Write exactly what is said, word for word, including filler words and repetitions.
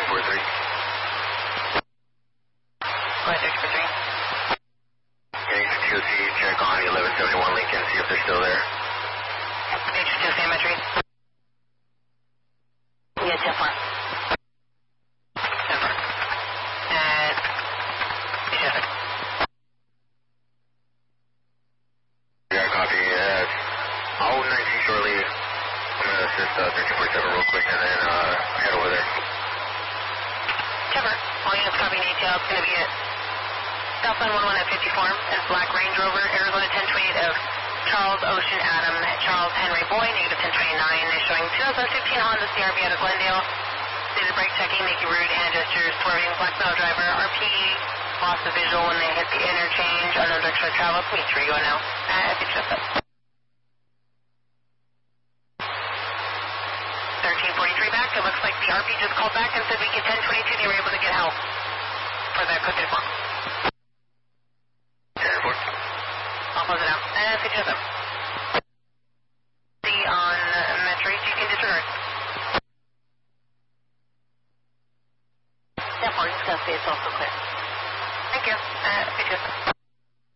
four three. Go ahead, Dexter three. H two C, check on eleven seventy-one Lincoln, see if they're still there. H two C, Metro. Yeah, ten four. ten four. And H two C. Yeah, copy. Uh, I'll nineteen shortly. I'm going to assist uh, thirteen forty-seven real quick and then uh, head over there. Trevor, all units copying A T L. It's going to be at Southland one one at fifty form and Black Range Rover, Arizona ten twenty-eight of Charles Ocean Adam, Charles Henry Boy, negative ten twenty-nine, is showing two thousand fifteen Honda C R V out of Glendale. Stated brake checking, making rude hand gestures, swerving, black metal driver, R P E, lost the visual when they hit the interchange, unknown direction of travel. Meet where you go now. Uh, if it's just up. thirteen forty-three back, it looks like the R P just called back and said we get ten twenty-two, they were able to get help for the code form. ten four. I'll close it out. Uh, if it's just up. See on uh, Metro, you can disregard. ten four, just going to say it's also clear. Thank you. Uh, if it's just up.